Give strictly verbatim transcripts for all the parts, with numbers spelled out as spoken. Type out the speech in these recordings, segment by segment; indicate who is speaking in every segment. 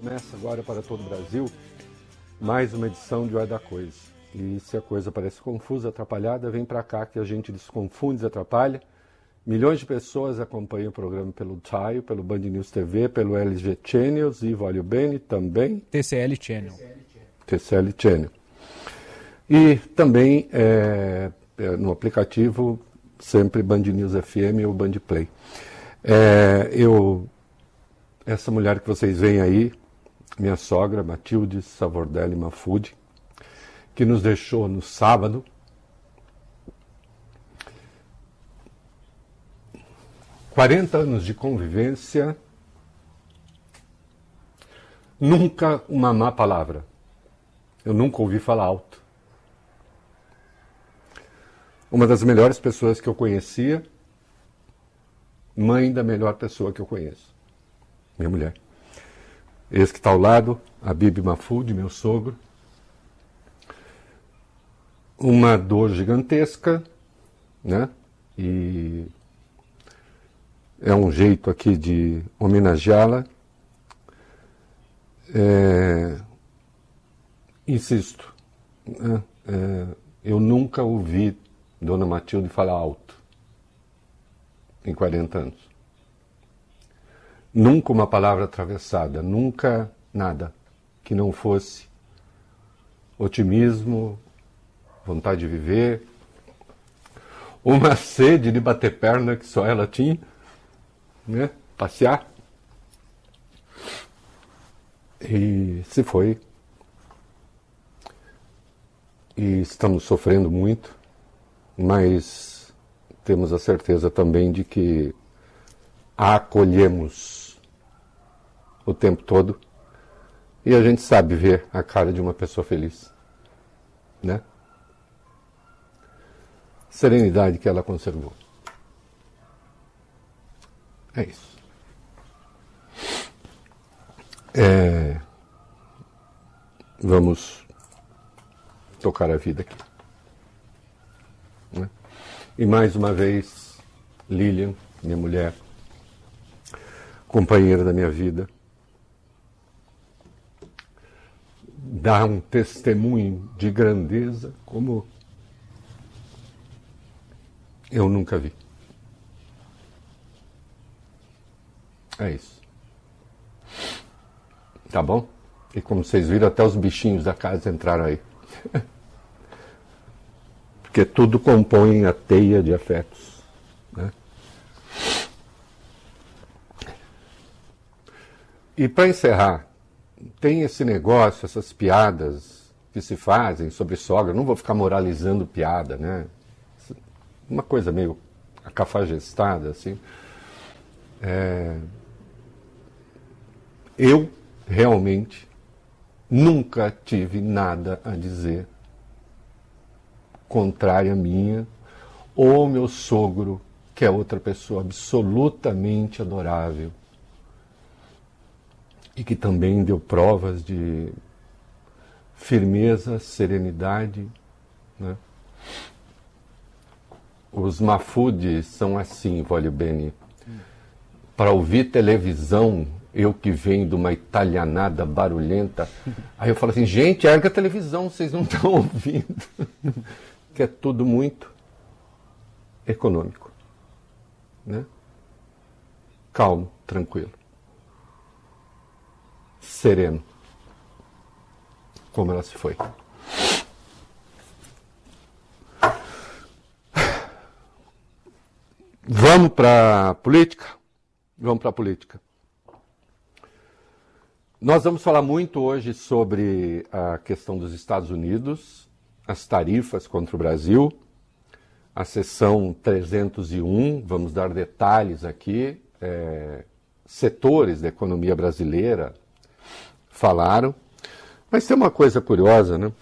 Speaker 1: Começa agora para todo o Brasil mais uma edição de Hora da Coisa. E se a coisa parece confusa, atrapalhada, vem para cá que a gente desconfunde, desatrapalha. Milhões de pessoas acompanham o programa pelo Taio, pelo Band News T V, pelo L G Channels e Voglio Bene também.
Speaker 2: T C L Channel.
Speaker 1: T C L Channel. E também é, é, no aplicativo, sempre Band News F M ou Band Play. É, eu, essa mulher que vocês veem aí, minha sogra, Matilde Savordelli Mafudi, que nos deixou no sábado, quarenta anos de convivência, nunca uma má palavra. Eu nunca ouvi falar alto. Uma das melhores pessoas que eu conhecia, mãe da melhor pessoa que eu conheço, minha mulher. Esse que está ao lado, a Bibi Mafudi, meu sogro. Uma dor gigantesca, né? E é um jeito aqui de homenageá-la. É... Insisto, né? É... eu nunca ouvi Dona Matilde falar alto em quarenta anos. Nunca uma palavra atravessada, nunca nada que não fosse otimismo, vontade de viver, uma sede de bater perna que só ela tinha, né? Passear. E se foi. E estamos sofrendo muito, mas temos a certeza também de que a acolhemos o tempo todo e a gente sabe ver a cara de uma pessoa feliz, né? Serenidade que ela conservou. É isso. É... Vamos tocar a vida aqui, né? E mais uma vez, Lilian, minha mulher, companheira da minha vida, dá um testemunho de grandeza como eu nunca vi. É isso. Tá bom? E como vocês viram, até os bichinhos da casa entraram aí. Porque tudo compõe a teia de afetos, né? E para encerrar, tem esse negócio, essas piadas que se fazem sobre sogra. Não vou ficar moralizando piada, né? Uma coisa meio acafajestada, assim. É... Eu, realmente, nunca tive nada a dizer contrária a minha, ou meu sogro, que é outra pessoa absolutamente adorável, e que também deu provas de firmeza, serenidade, né? Os Mafudi são assim, Voglio Bene. Para ouvir televisão, eu que venho de uma italianada barulhenta, aí eu falo assim, gente, erga a televisão, vocês não estão ouvindo. Que é tudo muito econômico, né? Calmo, tranquilo. Sereno, como ela se foi. Vamos para a política? Vamos para a política. Nós vamos falar muito hoje sobre a questão dos Estados Unidos, as tarifas contra o Brasil, a seção trezentos e um, vamos dar detalhes aqui, é, setores da economia brasileira falaram, mas tem uma coisa curiosa, né?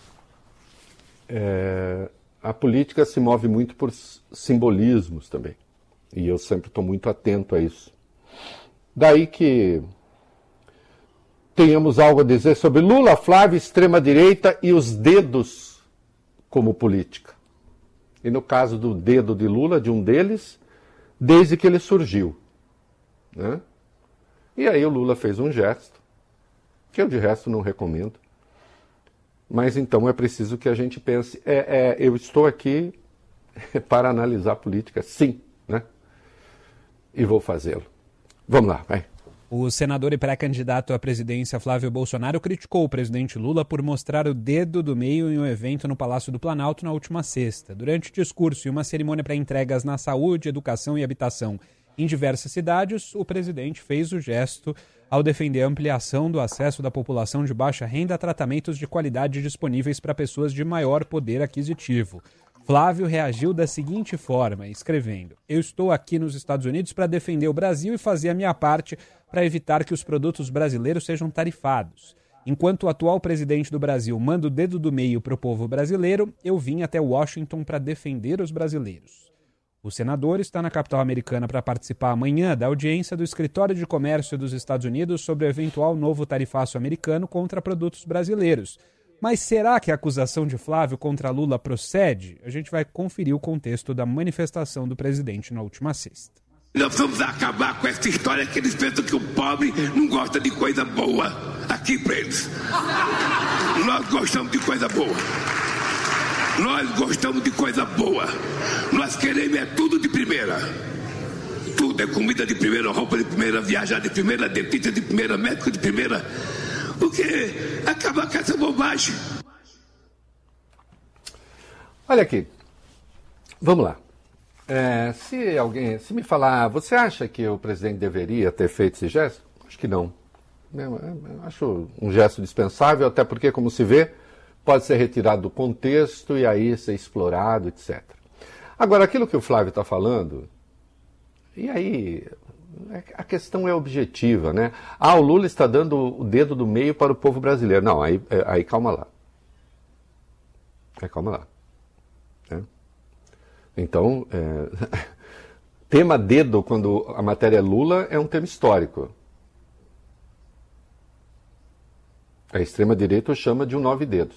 Speaker 1: É, a política se move muito por simbolismos também, e eu sempre estou muito atento a isso. Daí que tenhamos algo a dizer sobre Lula, Flávio, extrema-direita e os dedos como política. E no caso do dedo de Lula, de um deles, desde que ele surgiu, né? E aí o Lula fez um gesto que eu de resto não recomendo. Mas então é preciso que a gente pense, é, é, eu estou aqui para analisar política, sim, né? E vou fazê-lo. Vamos lá, vai.
Speaker 2: O senador e pré-candidato à presidência Flávio Bolsonaro criticou o presidente Lula por mostrar o dedo do meio em um evento no Palácio do Planalto na última sexta. Durante o discurso e uma cerimônia para entregas na saúde, educação e habitação em diversas cidades, o presidente fez o gesto ao defender a ampliação do acesso da população de baixa renda a tratamentos de qualidade disponíveis para pessoas de maior poder aquisitivo. Flávio reagiu da seguinte forma, escrevendo: "Eu estou aqui nos Estados Unidos para defender o Brasil e fazer a minha parte para evitar que os produtos brasileiros sejam tarifados. Enquanto o atual presidente do Brasil manda o dedo do meio para o povo brasileiro, eu vim até Washington para defender os brasileiros." O senador está na capital americana para participar amanhã da audiência do Escritório de Comércio dos Estados Unidos sobre o eventual novo tarifaço americano contra produtos brasileiros. Mas será que a acusação de Flávio contra Lula procede? A gente vai conferir o contexto da manifestação do presidente na última sexta.
Speaker 3: Nós vamos acabar com essa história que eles pensam que o pobre não gosta de coisa boa. Aqui para eles. Nós gostamos de coisa boa. Nós gostamos de coisa boa. Nós queremos é tudo de primeira. Tudo é comida de primeira, roupa de primeira, viajar de primeira, dentista de primeira, médico de primeira. Porque acabar com essa bobagem.
Speaker 1: Olha aqui, vamos lá. É, se alguém, se me falar, você acha que o presidente deveria ter feito esse gesto? Acho que não. Eu acho um gesto dispensável, até porque, como se vê, pode ser retirado do contexto e aí ser explorado, etcétera. Agora, aquilo que o Flávio está falando, e aí a questão é objetiva, né? Ah, o Lula está dando o dedo do meio para o povo brasileiro. Não, aí, aí calma lá. Aí calma lá. É. Então, é... tema dedo, quando a matéria é Lula, é um tema histórico. A extrema-direita o chama de um nove dedos.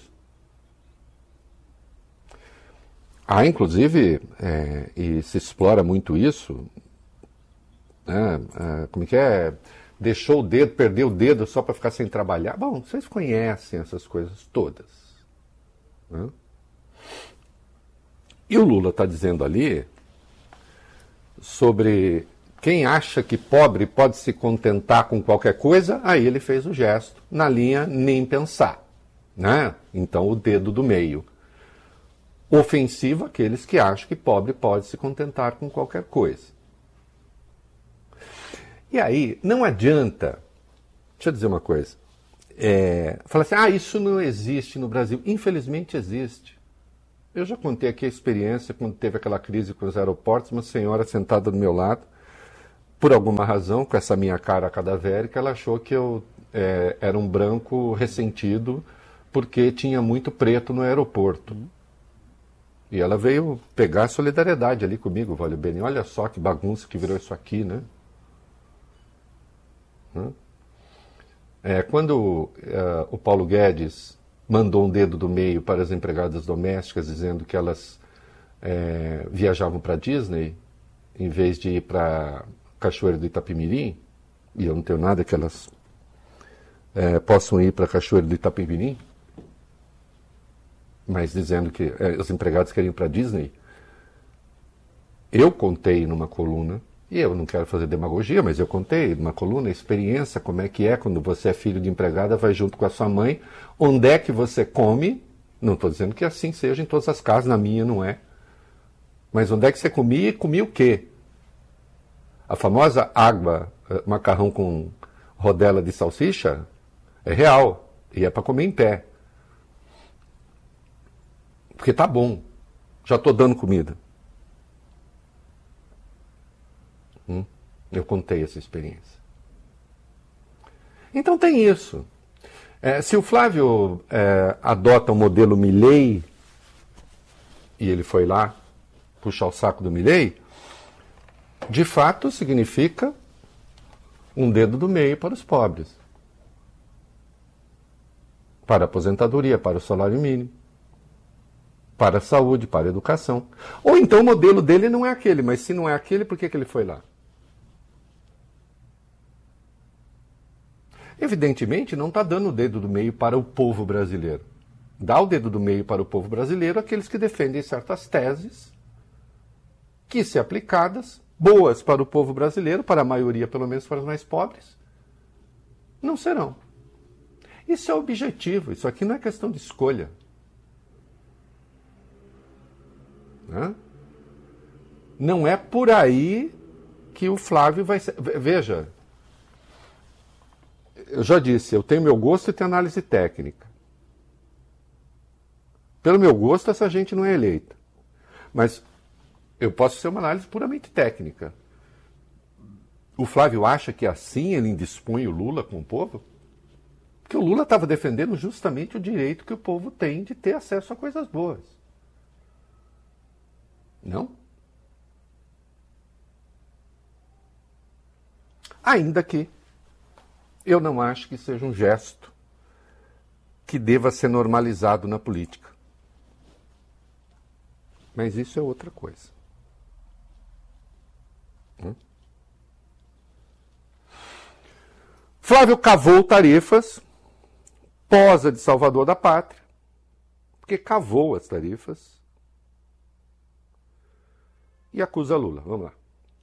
Speaker 1: Há, inclusive, é, e se explora muito isso, né, é, como que é? Deixou o dedo, perdeu o dedo só para ficar sem trabalhar. Bom, vocês conhecem essas coisas todas. Né? E o Lula está dizendo ali sobre quem acha que pobre pode se contentar com qualquer coisa, aí ele fez o gesto na linha nem pensar. Né? Então, o dedo do meio. Ofensivo àqueles que acham que pobre pode se contentar com qualquer coisa. E aí, não adianta, deixa eu dizer uma coisa, é, falar assim, ah, isso não existe no Brasil. Infelizmente existe. Eu já contei aqui a experiência quando teve aquela crise com os aeroportos, uma senhora sentada do meu lado, por alguma razão, com essa minha cara cadavérica, ela achou que eu é, era um branco ressentido porque tinha muito preto no aeroporto. E ela veio pegar solidariedade ali comigo, Valeu Beni. Olha só que bagunça que virou isso aqui, né? É, quando é, o Paulo Guedes mandou um dedo do meio para as empregadas domésticas, dizendo que elas é, viajavam para Disney, em vez de ir para Cachoeira do Itapemirim, e eu não tenho nada que elas é, possam ir para Cachoeira do Itapemirim, mas dizendo que é, os empregados queriam ir para Disney, eu contei numa coluna, e eu não quero fazer demagogia, mas eu contei numa coluna a experiência, como é que é quando você é filho de empregada, vai junto com a sua mãe, onde é que você come, não estou dizendo que assim seja em todas as casas, na minha não é, mas onde é que você comia e comia o quê? A famosa água, macarrão com rodela de salsicha, é real, e é para comer em pé. Porque tá bom, já estou dando comida. Hum, eu contei essa experiência. Então tem isso. É, se o Flávio é, adota o modelo Milei, e ele foi lá puxar o saco do Milei, de fato significa um dedo do meio para os pobres. Para a aposentadoria, para o salário mínimo. Para a saúde, para a educação. Ou então o modelo dele não é aquele, mas se não é aquele, por que, que ele foi lá? Evidentemente, não está dando o dedo do meio para o povo brasileiro. Dá o dedo do meio para o povo brasileiro aqueles que defendem certas teses que, se aplicadas, boas para o povo brasileiro, para a maioria, pelo menos para os mais pobres, não serão. Isso é objetivo, isso aqui não é questão de escolha. Né? Não é por aí que o Flávio vai ser... Veja, eu já disse, eu tenho meu gosto e tenho análise técnica. Pelo meu gosto, essa gente não é eleita. Mas eu posso ser uma análise puramente técnica. O Flávio acha que assim ele indispõe o Lula com o povo? Porque o Lula estava defendendo justamente o direito que o povo tem de ter acesso a coisas boas. Não? Ainda que eu não acho que seja um gesto que deva ser normalizado na política. Mas isso é outra coisa. Hum? Flávio cavou tarifas, posa de salvador da pátria, porque cavou as tarifas e acusa Lula. Vamos lá.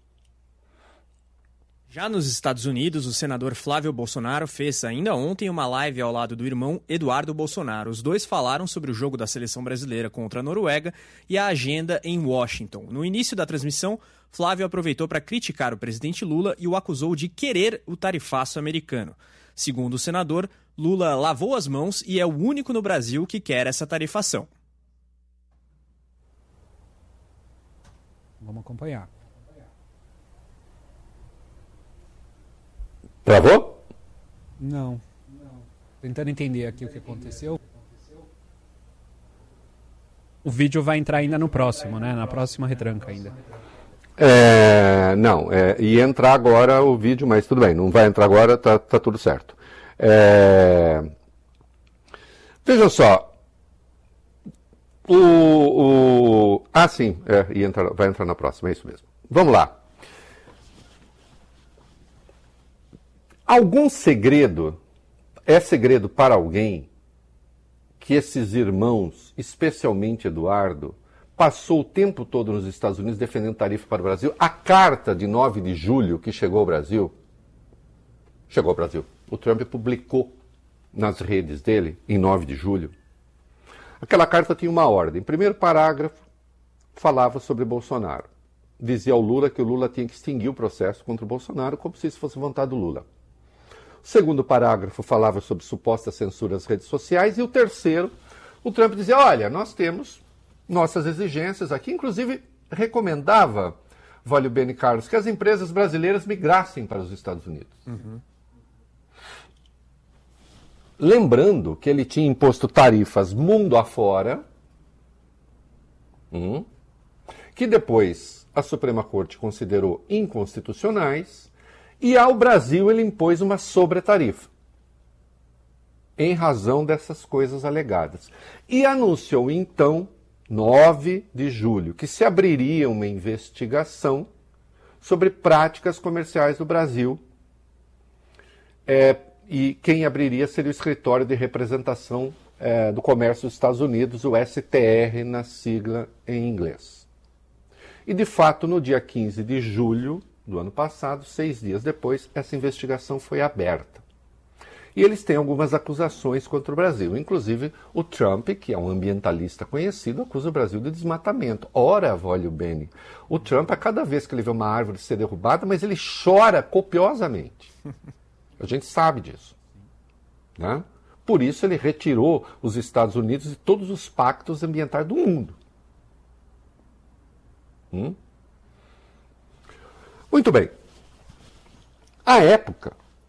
Speaker 4: Já nos Estados Unidos, o senador Flávio Bolsonaro fez ainda ontem uma live ao lado do irmão Eduardo Bolsonaro. Os dois falaram sobre o jogo da seleção brasileira contra a Noruega e a agenda em Washington. No início da transmissão, Flávio aproveitou para criticar o presidente Lula e o acusou de querer o tarifaço americano. Segundo o senador, Lula lavou as mãos e é o único no Brasil que quer essa tarifação.
Speaker 2: Vamos acompanhar.
Speaker 1: Travou?
Speaker 2: Não. Tentando entender aqui o que aconteceu. O vídeo vai entrar ainda no próximo, né? Na próxima retranca ainda.
Speaker 1: É, não, é, ia entrar agora o vídeo, mas tudo bem, não vai entrar agora, tá, tá tudo certo. É, vejam só. O, o, ah, sim, é, ia entrar, vai entrar na próxima, é isso mesmo. Vamos lá. Algum segredo é segredo para alguém que esses irmãos, especialmente Eduardo, passou o tempo todo nos Estados Unidos defendendo tarifa para o Brasil? A carta de nove de julho que chegou ao Brasil, chegou ao Brasil. O Trump publicou nas redes dele, em nove de julho. Aquela carta tinha uma ordem. Primeiro parágrafo falava sobre Bolsonaro. Dizia ao Lula que o Lula tinha que extinguir o processo contra o Bolsonaro como se isso fosse vontade do Lula. O segundo parágrafo falava sobre suposta censura nas redes sociais. E o terceiro, o Trump dizia, olha, nós temos nossas exigências aqui. Inclusive, recomendava, Vólio Bene Carlos, que as empresas brasileiras migrassem para os Estados Unidos. Uhum. Lembrando que ele tinha imposto tarifas mundo afora, hum, que depois a Suprema Corte considerou inconstitucionais, e ao Brasil ele impôs uma sobretarifa, em razão dessas coisas alegadas. E anunciou então, nove de julho, que se abriria uma investigação sobre práticas comerciais do Brasil, é, e quem abriria seria o Escritório de Representação é, do Comércio dos Estados Unidos, o S T R, na sigla em inglês. E, de fato, no dia quinze de julho do ano passado, seis dias depois, essa investigação foi aberta. E eles têm algumas acusações contra o Brasil. Inclusive, o Trump, que é um ambientalista conhecido, acusa o Brasil de desmatamento. Ora, Vólio Bene, o Trump, a cada vez que ele vê uma árvore ser derrubada, mas ele chora copiosamente. A gente sabe disso. Né? Por isso ele retirou os Estados Unidos de todos os pactos ambientais do mundo. Hum? Muito bem. À época,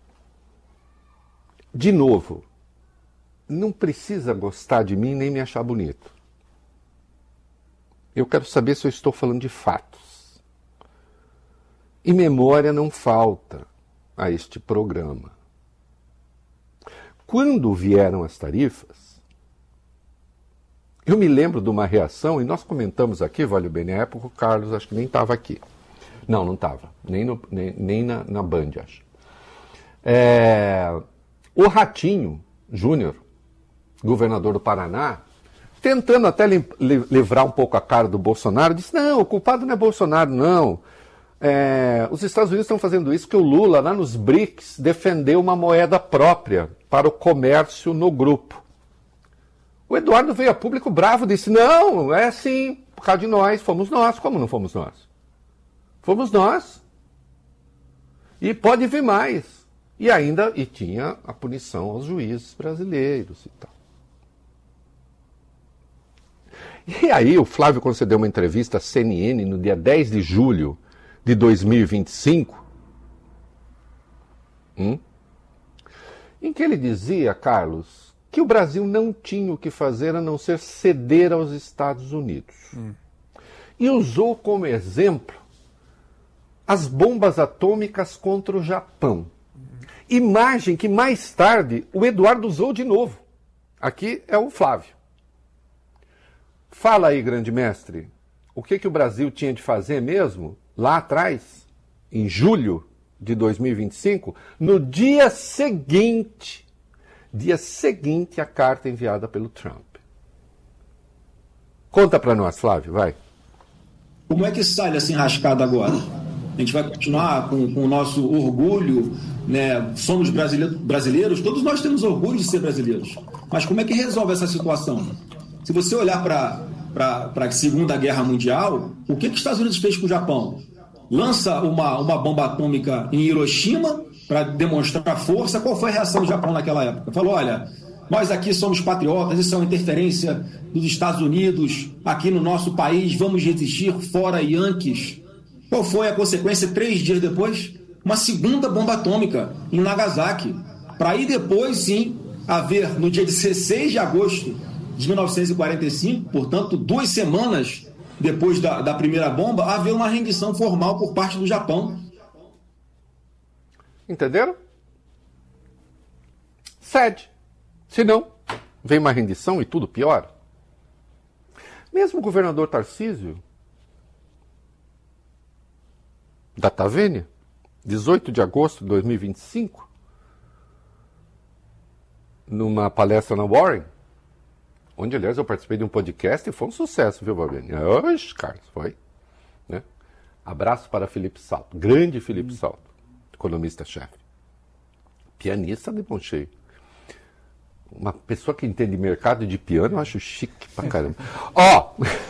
Speaker 1: de novo, não precisa gostar de mim nem me achar bonito. Eu quero saber se eu estou falando de fatos. E memória não falta a este programa. Quando vieram as tarifas, eu me lembro de uma reação, e nós comentamos aqui, Vólio Bene, na época o Carlos acho que nem estava aqui. Não, não estava. Nem, no, nem, nem na, na Band, acho. É, O Ratinho Júnior, governador do Paraná, tentando até li- livrar um pouco a cara do Bolsonaro, disse, não, o culpado não é Bolsonaro, não. É, os Estados Unidos estão fazendo isso porque o Lula, lá nos BRICS, defendeu uma moeda própria para o comércio no grupo. O Eduardo veio a público bravo e disse, não, é assim, por causa de nós, fomos nós. Como não fomos nós? Fomos nós. E pode vir mais. E ainda, e tinha a punição aos juízes brasileiros e tal. E aí o Flávio concedeu uma entrevista à C N N no dia dez de julho de dois mil e vinte e cinco, hum, em que ele dizia, Carlos, que o Brasil não tinha o que fazer a não ser ceder aos Estados Unidos. Hum. E usou como exemplo as bombas atômicas contra o Japão. Hum. Imagem que mais tarde o Eduardo usou de novo. Aqui é o Flávio. Fala aí, grande mestre, o que, que o Brasil tinha de fazer mesmo, lá atrás, em julho de dois mil e vinte e cinco, no dia seguinte, dia seguinte à carta enviada pelo Trump. Conta para nós, Flávio, vai.
Speaker 5: Como é que sai dessa enrascada agora? A gente vai continuar com, com o nosso orgulho, né? Somos brasileiros, brasileiros, todos nós temos orgulho de ser brasileiros. Mas como é que resolve essa situação? Se você olhar para a Segunda Guerra Mundial, o que, que os Estados Unidos fez com o Japão? Lança uma, uma bomba atômica em Hiroshima para demonstrar força. Qual foi a reação do Japão naquela época? Falou, olha, nós aqui somos patriotas, isso é uma interferência dos Estados Unidos aqui no nosso país, vamos resistir, fora Yankees. Qual foi a consequência três dias depois? Uma segunda bomba atômica em Nagasaki. Para aí depois, sim, haver, no dia dezesseis de agosto de mil novecentos e quarenta e cinco, portanto, duas semanas depois da, da primeira bomba, haver uma rendição formal por parte do Japão.
Speaker 1: Entenderam? Cede. Se não, vem uma rendição e tudo pior. Mesmo o governador Tarcísio, da Tavênia, dezoito de agosto de dois mil e vinte e cinco, numa palestra na Warren, onde, aliás, eu participei de um podcast e foi um sucesso, viu, Babene? Oxe, Carlos, foi. Né? Abraço para Felipe Salto, grande Felipe hum. Salto, economista-chefe. Pianista de bom cheio. Uma pessoa que entende mercado de piano, eu acho chique pra caramba. Ó!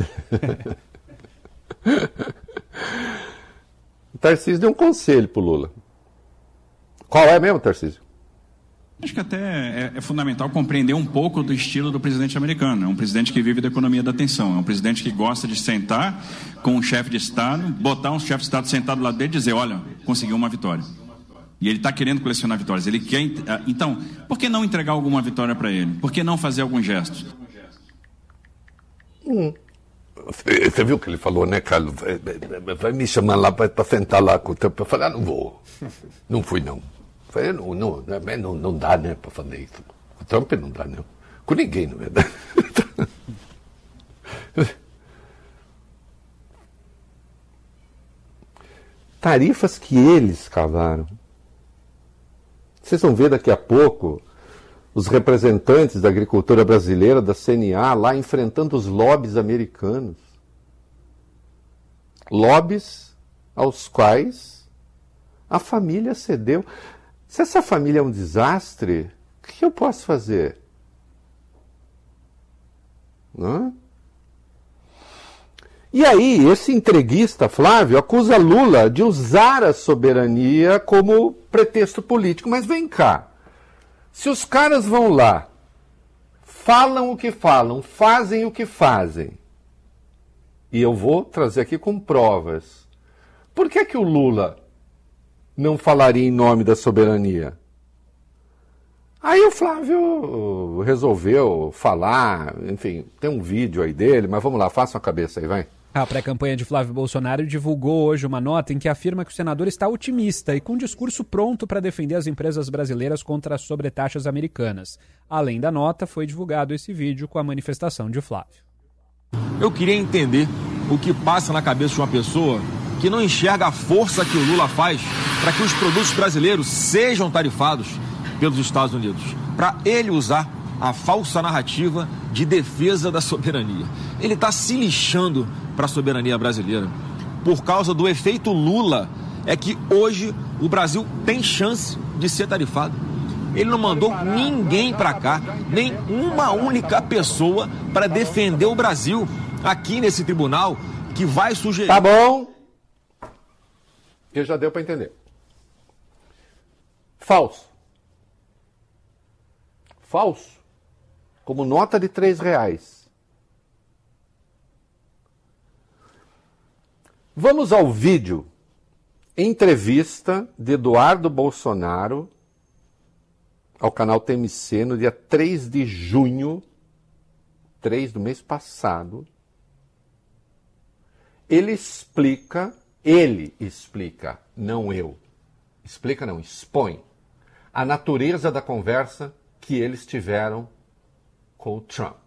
Speaker 1: O Tarcísio deu um conselho pro Lula. Qual é mesmo, Tarcísio?
Speaker 6: Acho que até é, é fundamental compreender um pouco do estilo do presidente americano. É um presidente que vive da economia da atenção. É um presidente que gosta de sentar com um chefe de Estado, botar um chefe de Estado sentado lá dele e dizer, olha, conseguiu uma vitória. E ele está querendo colecionar vitórias. Ele quer. Então, por que não entregar alguma vitória para ele? Por que não fazer alguns gestos?
Speaker 1: Hum. Você viu o que ele falou, né, Carlos? Vai, vai, vai me chamar lá para sentar lá com o Trump. Eu falei, ah, não vou. Não fui, não. Falei, não, não, não, não dá, né, para fazer isso. Com o Trump não dá, não. Com ninguém, na verdade. Tarifas que eles cavaram. Vocês vão ver daqui a pouco os representantes da agricultura brasileira, da C N A, lá enfrentando os lobbies americanos. Lobbies aos quais a família cedeu. Se essa família é um desastre, o que eu posso fazer? Não é? E aí, esse entreguista, Flávio, acusa Lula de usar a soberania como pretexto político. Mas vem cá, se os caras vão lá, falam o que falam, fazem o que fazem, e eu vou trazer aqui com provas, por que que o Lula não falaria em nome da soberania? Aí o Flávio resolveu falar, enfim, tem um vídeo aí dele, mas vamos lá, faça a cabeça aí, vai.
Speaker 2: A pré-campanha de Flávio Bolsonaro divulgou hoje uma nota em que afirma que o senador está otimista e com um discurso pronto para defender as empresas brasileiras contra as sobretaxas americanas. Além da nota, foi divulgado esse vídeo com a manifestação de Flávio.
Speaker 7: Eu queria entender o que passa na cabeça de uma pessoa que não enxerga a força que o Lula faz para que os produtos brasileiros sejam tarifados pelos Estados Unidos, para ele usar a falsa narrativa de defesa da soberania. Ele está se lixando para a soberania brasileira. Por causa do efeito Lula, é que hoje o Brasil tem chance de ser tarifado. Ele não mandou ninguém para cá, nem uma única pessoa para defender o Brasil aqui nesse tribunal que vai sugerir...
Speaker 1: Tá bom. Que já deu para entender. Falso. Falso. Como nota de três reais. Vamos ao vídeo. Entrevista de Eduardo Bolsonaro ao canal T M C no dia três de junho, três do mês passado. Ele explica, ele explica, não eu. Explica não, expõe a natureza da conversa que eles tiveram com o Trump.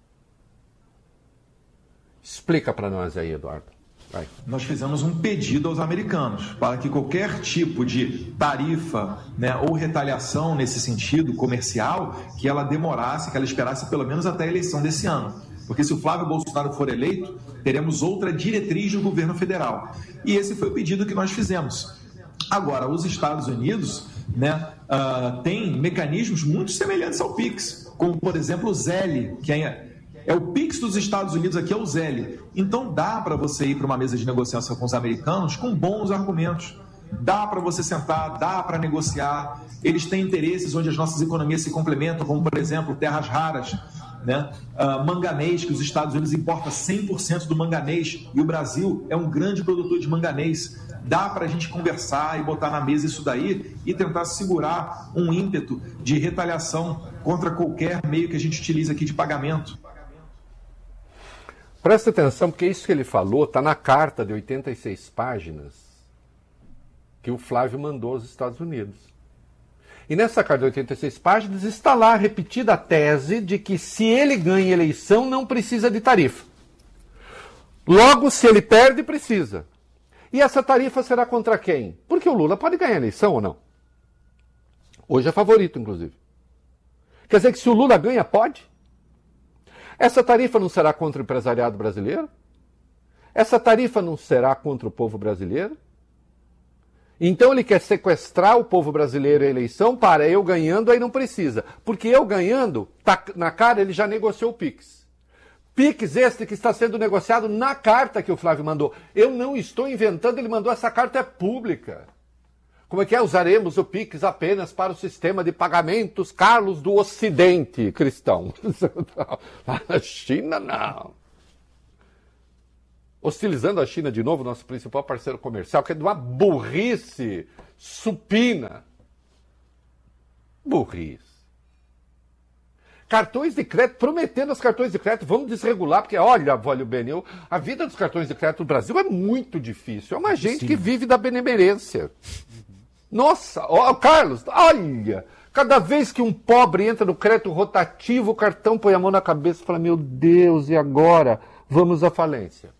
Speaker 1: Explica para nós aí, Eduardo. Vai.
Speaker 8: Nós fizemos um pedido aos americanos para que qualquer tipo de tarifa, né, ou retaliação nesse sentido comercial, que ela demorasse, que ela esperasse pelo menos até a eleição desse ano. Porque se o Flávio Bolsonaro for eleito, teremos outra diretriz do governo federal. E esse foi o pedido que nós fizemos. Agora, os Estados Unidos, né, uh, têm mecanismos muito semelhantes ao PIX, como, por exemplo, o Zelle, que é... É o PIX dos Estados Unidos, aqui é o Zelle. Então dá para você ir para uma mesa de negociação com os americanos com bons argumentos. Dá para você sentar, dá para negociar. Eles têm interesses onde as nossas economias se complementam, como, por exemplo, terras raras, né? Uh, manganês, que os Estados Unidos importam cem por cento do manganês e o Brasil é um grande produtor de manganês. Dá para a gente conversar e botar na mesa isso daí e tentar segurar um ímpeto de retaliação contra qualquer meio que a gente utilize aqui de pagamento.
Speaker 1: Presta atenção, porque isso que ele falou está na carta de oitenta e seis páginas que o Flávio mandou aos Estados Unidos. E nessa carta de oitenta e seis páginas está lá repetida a tese de que se ele ganha eleição não precisa de tarifa. Logo, se ele perde, precisa. E essa tarifa será contra quem? Porque o Lula pode ganhar a eleição ou não? Hoje é favorito, inclusive. Quer dizer que se o Lula ganha, pode? Essa tarifa não será contra o empresariado brasileiro? Essa tarifa não será contra o povo brasileiro? Então ele quer sequestrar o povo brasileiro a eleição para eu ganhando, aí não precisa. Porque eu ganhando, tá na cara, ele já negociou o PIX. PIX este que está sendo negociado na carta que o Flávio mandou. Eu não estou inventando, ele mandou, essa carta é pública. Como é que é? Usaremos o PIX apenas para o sistema de pagamentos Carlos do Ocidente cristão. Lá na China, não. Hostilizando a China de novo, nosso principal parceiro comercial, que é de uma burrice supina. Burrice. Cartões de crédito, prometendo os cartões de crédito, vamos desregular, porque olha, Vólio Benil, a vida dos cartões de crédito no Brasil é muito difícil. É uma gente Sim. que vive da benemerência. Nossa, ó, Carlos, olha, cada vez que um pobre entra no crédito rotativo, o cartão põe a mão na cabeça e fala, meu Deus, e agora? Vamos à falência.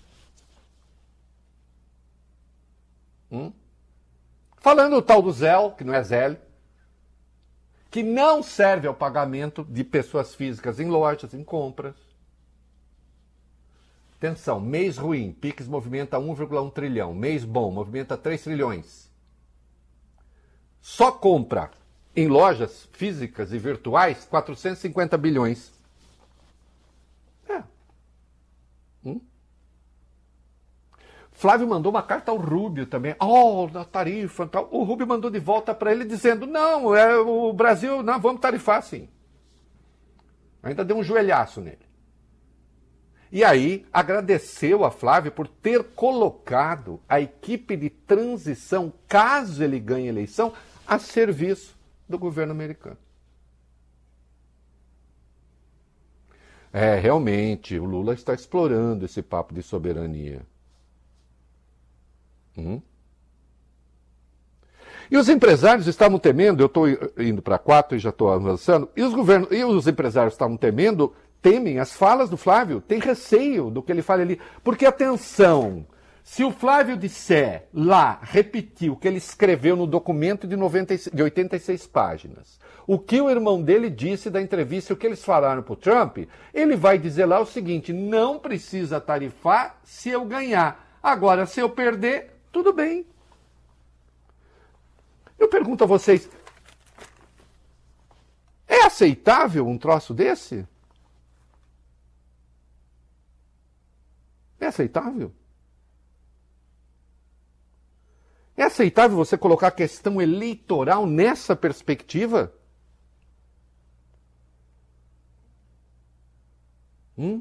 Speaker 1: Hum? Falando o tal do Zelle, que não é Zelle, que não serve ao pagamento de pessoas físicas em lojas, em compras. Atenção, mês ruim, PIX movimenta um vírgula um trilhão, mês bom, movimenta três trilhões. Só compra em lojas físicas e virtuais quatrocentos e cinquenta bilhões. É. Hum? Flávio mandou uma carta ao Rubio também. Oh, na tarifa. Tal. O Rubio mandou de volta para ele dizendo, não, é o Brasil, não, vamos tarifar sim. Ainda deu um joelhaço nele. E aí agradeceu a Flávio por ter colocado a equipe de transição, caso ele ganhe a eleição, a serviço do governo americano. É, realmente, o Lula está explorando esse papo de soberania. Hum? E os empresários estavam temendo, eu estou indo para quatro e já estou avançando, e os, governos, e os empresários estavam temendo, temem as falas do Flávio, tem receio do que ele fala ali. Porque, atenção, Se o Flávio disser lá, repetir o que ele escreveu no documento de, noventa e seis, de oitenta e seis páginas, o que o irmão dele disse da entrevista, o que eles falaram para o Trump, ele vai dizer lá o seguinte: não precisa tarifar se eu ganhar. Agora, se eu perder, tudo bem. Eu pergunto a vocês, é aceitável um troço desse? É aceitável? É aceitável você colocar a questão eleitoral nessa perspectiva? Hum?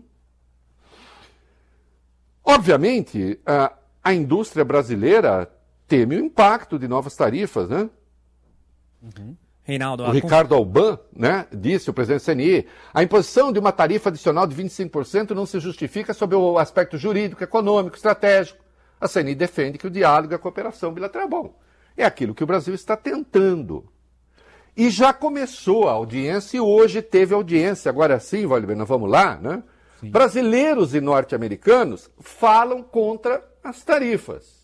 Speaker 1: Obviamente, a, a indústria brasileira teme o impacto de novas tarifas, né?
Speaker 4: Uhum. Reinaldo,
Speaker 1: o Ricardo Alban, né, disse, o presidente do C N I, a imposição de uma tarifa adicional de vinte e cinco por cento não se justifica sob o aspecto jurídico, econômico, estratégico. A C N I defende que o diálogo e a cooperação bilateral é bom. É aquilo que o Brasil está tentando. E já começou a audiência e hoje teve audiência. Agora sim, Valdir, nós vamos lá, né? Sim. Brasileiros e norte-americanos falam contra as tarifas.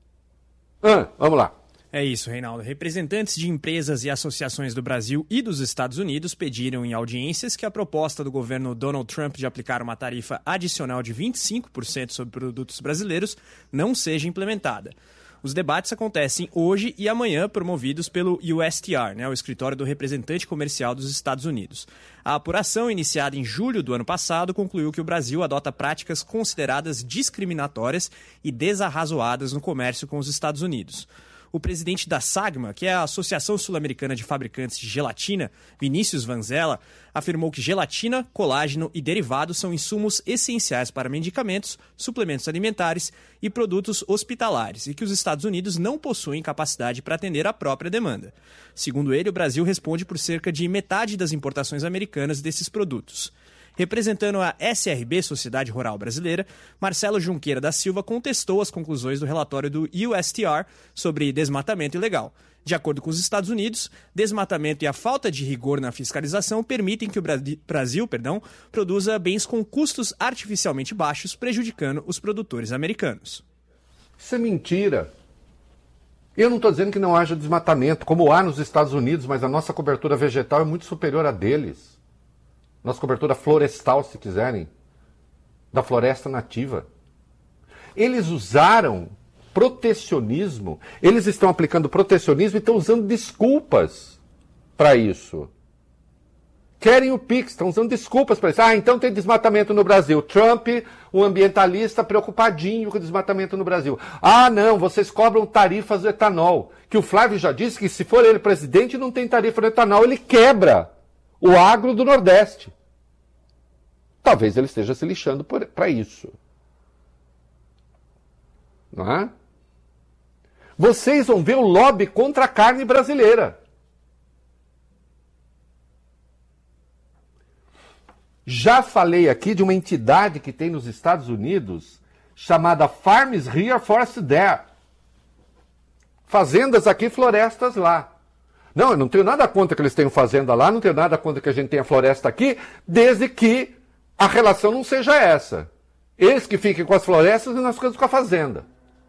Speaker 1: Ah, vamos lá.
Speaker 4: É isso, Reinaldo. Representantes de empresas e associações do Brasil e dos Estados Unidos pediram em audiências que a proposta do governo Donald Trump de aplicar uma tarifa adicional de vinte e cinco por cento sobre produtos brasileiros não seja implementada. Os debates acontecem hoje e amanhã, promovidos pelo U S T R, né, o Escritório do Representante Comercial dos Estados Unidos. A apuração, iniciada em julho do ano passado, concluiu que o Brasil adota práticas consideradas discriminatórias e desarrazoadas no comércio com os Estados Unidos. O presidente da SAGMA, que é a Associação Sul-Americana de Fabricantes de Gelatina, Vinícius Vanzella, afirmou que gelatina, colágeno e derivados são insumos essenciais para medicamentos, suplementos alimentares e produtos hospitalares e que os Estados Unidos não possuem capacidade para atender à própria demanda. Segundo ele, o Brasil responde por cerca de metade das importações americanas desses produtos. Representando a S R B, Sociedade Rural Brasileira, Marcelo Junqueira da Silva contestou as conclusões do relatório do U S T R sobre desmatamento ilegal. De acordo com os Estados Unidos, desmatamento e a falta de rigor na fiscalização permitem que o Brasil perdão, produza bens com custos artificialmente baixos, prejudicando os produtores americanos.
Speaker 1: Isso é mentira. Eu não estou dizendo que não haja desmatamento, como há nos Estados Unidos, mas a nossa cobertura vegetal é muito superior à deles. Nossa cobertura florestal, se quiserem, da floresta nativa. Eles usaram protecionismo, eles estão aplicando protecionismo e estão usando desculpas para isso. Querem o PIX, estão usando desculpas para isso. Ah, então tem desmatamento no Brasil. Trump, um ambientalista preocupadinho com o desmatamento no Brasil. Ah, não, vocês cobram tarifas do etanol. Que o Flávio já disse que se for ele presidente não tem tarifa do etanol, ele quebra o agro do Nordeste. Talvez ele esteja se lixando para isso. Não é? Vocês vão ver o lobby contra a carne brasileira. Já falei aqui de uma entidade que tem nos Estados Unidos chamada Farms Here, Forest There. Fazendas aqui, florestas lá. Não, eu não tenho nada contra que eles tenham fazenda lá, não tenho nada contra que a gente tenha floresta aqui, desde que a relação não seja essa. Eles que fiquem com as florestas e nós ficamos com a fazenda.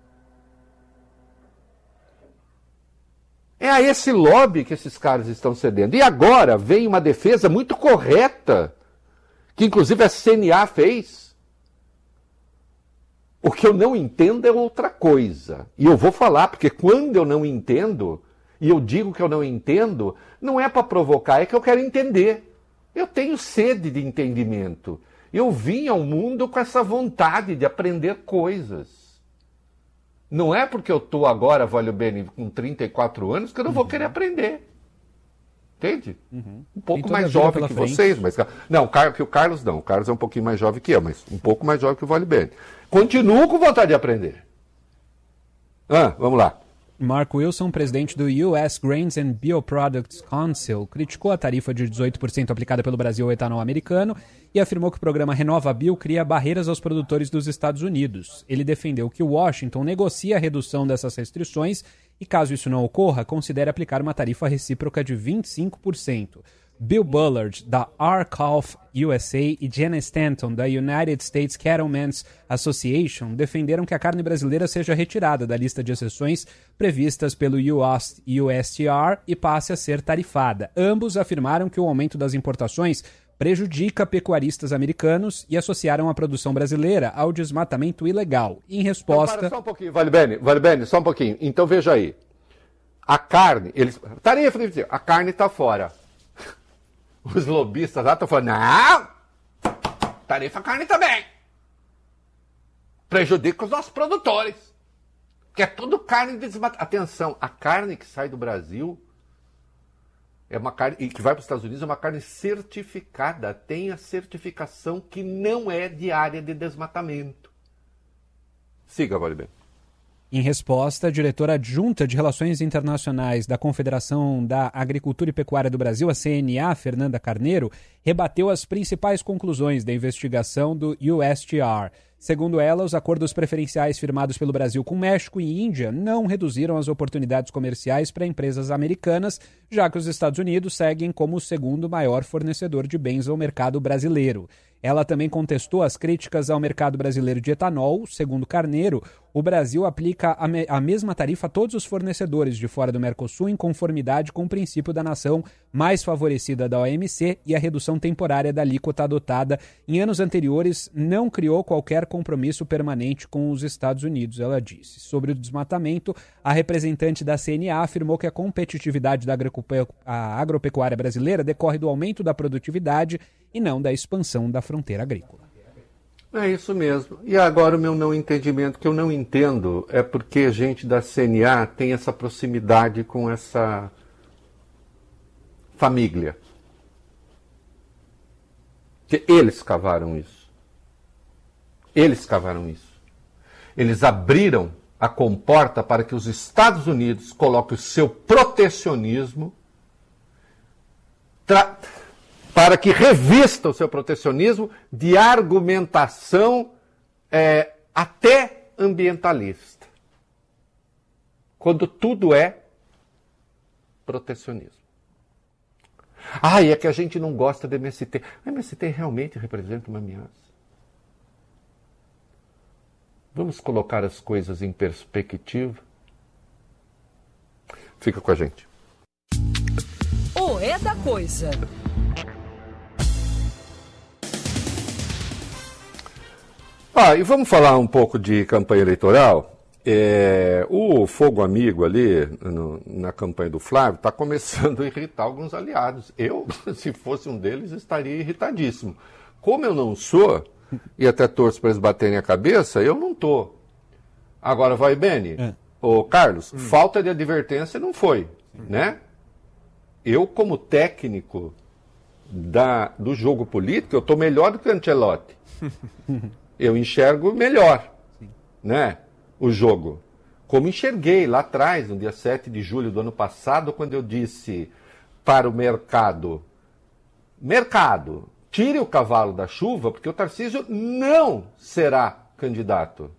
Speaker 1: É a esse lobby que esses caras estão cedendo. E agora vem uma defesa muito correta, que inclusive a C N A fez. O que eu não entendo é outra coisa. E eu vou falar, porque quando eu não entendo, e eu digo que eu não entendo, não é para provocar, é que eu quero entender. Eu tenho sede de entendimento. Eu vim ao mundo com essa vontade de aprender coisas. Não é porque eu estou agora, Valho Bene, com trinta e quatro anos, que eu não vou uhum. querer aprender. Entende? Uhum. Um pouco mais jovem que frente. Vocês. Mas não, que o Carlos não. O Carlos é um pouquinho mais jovem que eu, mas um pouco mais jovem que o Valho Bene. Continuo com vontade de aprender. Ah, vamos lá.
Speaker 2: Mark Wilson, presidente do U S Grains and Bioproducts Council, criticou a tarifa de dezoito por cento aplicada pelo Brasil ao etanol americano e afirmou que o programa RenovaBio cria barreiras aos produtores dos Estados Unidos. Ele defendeu que Washington negocia a redução dessas restrições e, caso isso não ocorra, considere aplicar uma tarifa recíproca de vinte e cinco por cento. Bill Bullard, da R-Calf U S A, e Jenna Stanton, da United States Cattlemen's Association, defenderam que a carne brasileira seja retirada da lista de exceções previstas pelo U S T R e passe a ser tarifada. Ambos afirmaram que o aumento das importações prejudica pecuaristas americanos e associaram a produção brasileira ao desmatamento ilegal. Em resposta...
Speaker 1: Então, para só um pouquinho, Vale Bene, Vale Bene, só um pouquinho. Então veja aí, a carne, eles... Tarifa, a carne está fora. Os lobistas lá estão falando, não, tarifa a carne também. Prejudica os nossos produtores. Que é tudo carne de desmatamento. Atenção, a carne que sai do Brasil é uma carne, e que vai para os Estados Unidos, é uma carne certificada. Tem a certificação que não é de área de desmatamento. Siga, Vale Bene.
Speaker 2: Em resposta, a diretora adjunta de Relações Internacionais da Confederação da Agricultura e Pecuária do Brasil, a C N A, Fernanda Carneiro, rebateu as principais conclusões da investigação do U S T R. Segundo ela, os acordos preferenciais firmados pelo Brasil com México e Índia não reduziram as oportunidades comerciais para empresas americanas, já que os Estados Unidos seguem como o segundo maior fornecedor de bens ao mercado brasileiro. Ela também contestou as críticas ao mercado brasileiro de etanol. Segundo Carneiro, o Brasil aplica a, me- a mesma tarifa a todos os fornecedores de fora do Mercosul em conformidade com o princípio da nação mais favorecida da O M C, e a redução temporária da alíquota adotada em anos anteriores não criou qualquer compromisso permanente com os Estados Unidos, ela disse. Sobre o desmatamento, a representante da C N A afirmou que a competitividade da agropecu- a agropecuária brasileira decorre do aumento da produtividade e não da expansão da fronteira agrícola.
Speaker 1: É isso mesmo. E agora o meu não entendimento, que eu não entendo, é porque a gente da C N A tem essa proximidade com essa família. Que eles cavaram isso. Eles cavaram isso. Eles abriram a comporta para que os Estados Unidos coloquem o seu protecionismo, tra... para que revista o seu protecionismo de argumentação é, até ambientalista. Quando tudo é protecionismo. Ah, e é que a gente não gosta da M S T. A M S T realmente representa uma ameaça. Vamos colocar as coisas em perspectiva. Fica com a gente.
Speaker 9: O É da Coisa.
Speaker 1: Ah, e vamos falar um pouco de campanha eleitoral. É, o fogo amigo ali, no, na campanha do Flávio, está começando a irritar alguns aliados. Eu, se fosse um deles, estaria irritadíssimo. Como eu não sou, e até torço para eles baterem a cabeça, eu não estou. Agora, vai, Beni, é. Ô Carlos, hum. falta de advertência não foi, Sim. né? Eu, como técnico da, do jogo político, eu estou melhor do que o Ancelotti. Eu enxergo melhor, Sim. né? o jogo. Como enxerguei lá atrás, no dia sete de julho do ano passado, quando eu disse para o mercado, mercado, tire o cavalo da chuva, porque o Tarcísio não será candidato.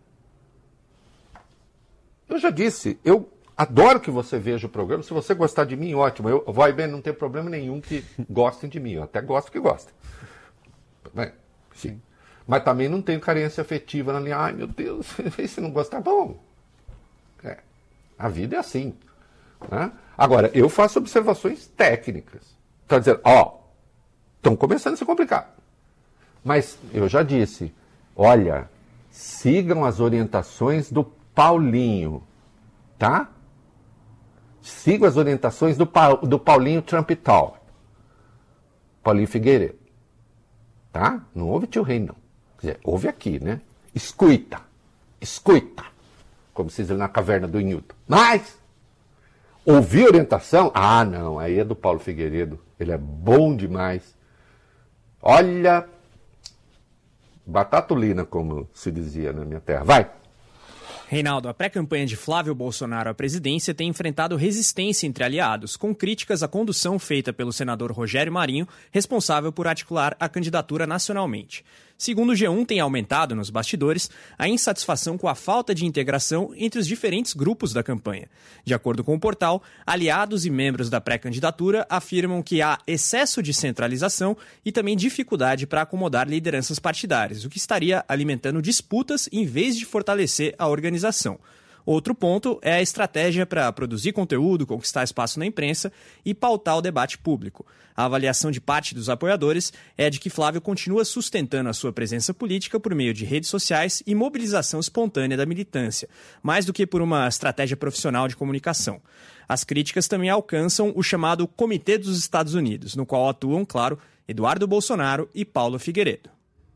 Speaker 1: Eu já disse, eu adoro que você veja o programa, se você gostar de mim, ótimo, eu, vai bem, não tem problema nenhum que gostem de mim, eu até gosto que gostem. Bem, sim. Mas também não tenho carência afetiva na linha, ai meu Deus, se não gostar, bom. É, a vida é assim. Né? Agora, eu faço observações técnicas. Está dizendo, ó, estão começando a se complicar. Mas eu já disse, olha, sigam as orientações do Paulinho, tá? Sigam as orientações do, pa, do Paulinho Trump Tower. Paulinho Figueiredo. Tá? Não ouve tio Rei, não. Quer dizer, ouve aqui, né? Escuta. Escuta. Como se diz na caverna do Newton. Mas, ouvir orientação? Ah, não. Aí é do Paulo Figueiredo. Ele é bom demais. Olha, batatulina, como se dizia na minha terra. Vai.
Speaker 4: Reinaldo, a pré-campanha de Flávio Bolsonaro à presidência tem enfrentado resistência entre aliados, com críticas à condução feita pelo senador Rogério Marinho, responsável por articular a candidatura nacionalmente. Segundo o G um, tem aumentado nos bastidores a insatisfação com a falta de integração entre os diferentes grupos da campanha. De acordo com o portal, aliados e membros da pré-candidatura afirmam que há excesso de centralização e também dificuldade para acomodar lideranças partidárias, o que estaria alimentando disputas em vez de fortalecer a organização. Outro ponto é a estratégia para produzir conteúdo, conquistar espaço na imprensa e pautar o debate público. A avaliação de parte dos apoiadores é de que Flávio continua sustentando a sua presença política por meio de redes sociais e mobilização espontânea da militância, mais do que por uma estratégia profissional de comunicação. As críticas também alcançam o chamado Comitê dos Estados Unidos, no qual atuam, claro, Eduardo Bolsonaro e Paulo Figueiredo.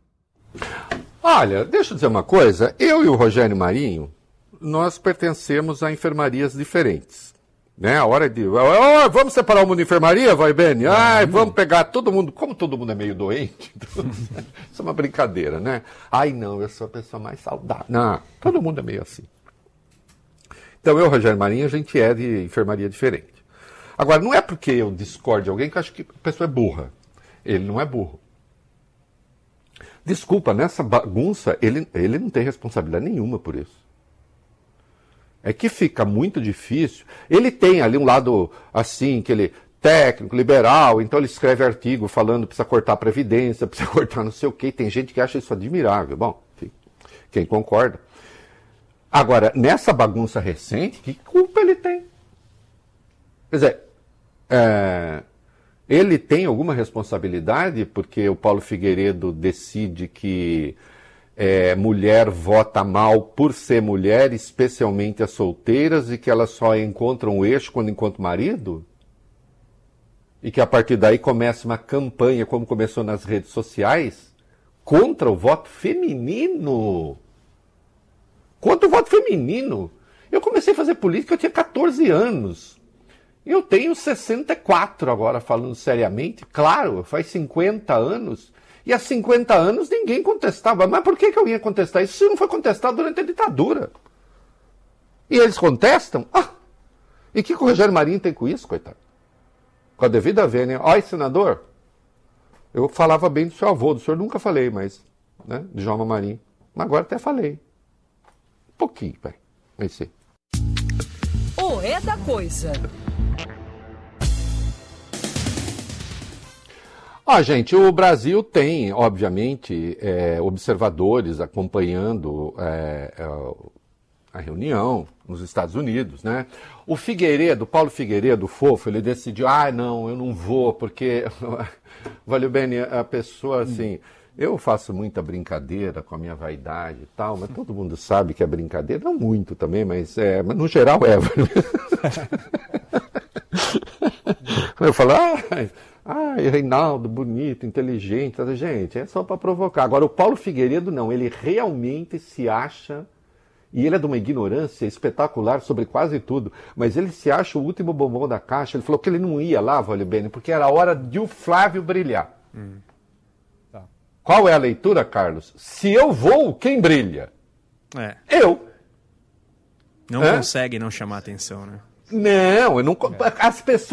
Speaker 1: Olha, deixa eu dizer uma coisa. Eu e o Rogério Marinho, nós pertencemos a enfermarias diferentes. Né? A hora de... Oh, vamos separar o mundo de enfermaria, vai, Beni? Ai, vamos pegar todo mundo... Como todo mundo é meio doente, então, isso é uma brincadeira, né? Ai, não, eu sou a pessoa mais saudável. Não, todo mundo é meio assim. Então, eu e o Rogério Marinho, a gente é de enfermaria diferente. Agora, não é porque eu discordo de alguém que eu acho que a pessoa é burra. Ele não é burro. Desculpa, nessa bagunça, ele, ele não tem responsabilidade nenhuma por isso. É que fica muito difícil. Ele tem ali um lado, assim, que ele técnico, liberal, então ele escreve artigo falando que precisa cortar a Previdência, precisa cortar não sei o quê. Tem gente que acha isso admirável. Bom, enfim, quem concorda. Agora, nessa bagunça recente, que culpa ele tem? Quer dizer, é, ele tem alguma responsabilidade porque o Paulo Figueiredo decide que É, mulher vota mal por ser mulher, especialmente as solteiras, e que elas só encontram o eixo quando encontram o marido? E que a partir daí começa uma campanha, como começou nas redes sociais, contra o voto feminino. Contra o voto feminino. Eu comecei a fazer política, eu tinha catorze anos. Eu tenho sessenta e quatro agora, falando seriamente. Claro, faz cinquenta anos. E há cinquenta anos ninguém contestava. Mas por que, que eu ia contestar isso se não foi contestado durante a ditadura? E eles contestam? Ah! E o que, que o Rogério Marinho tem com isso, coitado? Com a devida vênia. Olha, senador, eu falava bem do seu avô, do senhor nunca falei, mas, né, de Djalma Marinho. Mas agora até falei. Um pouquinho, vai. Vai ser.
Speaker 9: O É da Coisa.
Speaker 1: Ah, gente, o Brasil tem, obviamente, é, observadores acompanhando é, a reunião nos Estados Unidos, né? O Figueiredo, Paulo Figueiredo, fofo, ele decidiu, ah, não, eu não vou, porque, valeu bem, a pessoa, assim, eu faço muita brincadeira com a minha vaidade e tal, mas todo mundo sabe que é brincadeira, não muito também, mas, é, mas no geral é. Eu falo, ah... Ai, Reinaldo, bonito, inteligente. Gente, é só para provocar. Agora, o Paulo Figueiredo, não. Ele realmente se acha, e ele é de uma ignorância espetacular sobre quase tudo, mas ele se acha o último bombom da caixa. Ele falou que ele não ia lá, Vale Bene, porque era a hora de o Flávio brilhar. Hum. Tá. Qual é a leitura, Carlos? Se eu vou, quem brilha?
Speaker 4: É.
Speaker 1: Eu.
Speaker 4: Não é? Consegue não chamar atenção, né?
Speaker 1: Não, eu não... As pessoas